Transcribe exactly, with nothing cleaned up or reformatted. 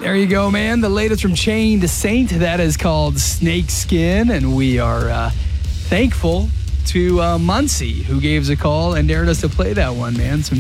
There you go, man. The latest from Chained Saint. That is called Snakeskin. And we are uh, thankful to uh, Muncie, who gave us a call and dared us to play that one, man. Some